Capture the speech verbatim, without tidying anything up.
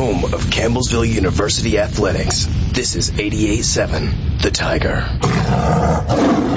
home of Campbellsville University Athletics. This is eighty-eight seven, The Tiger.